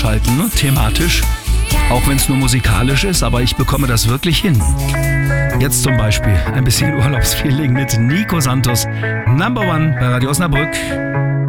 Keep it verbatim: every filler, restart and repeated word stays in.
abschalten, ne? Thematisch. Auch wenn es nur musikalisch ist, aber ich bekomme das wirklich hin. Jetzt zum Beispiel ein bisschen Urlaubsfeeling mit Nico Santos. Number One bei Radio Osnabrück.